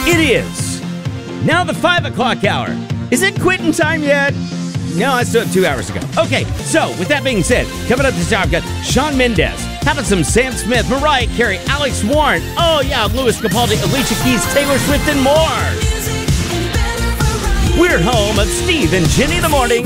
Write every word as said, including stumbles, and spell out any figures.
It is now the five o'clock hour. Is it quitting time yet? No, I still have two hours to go. Okay, so with that being said, coming up this hour, I've got Shawn Mendes. How about some Sam Smith, Mariah Carey, Alex Warren? Oh yeah, Louis Capaldi, Alicia Keys, Taylor Swift, and more. We're home of Steve and Jenny in the morning.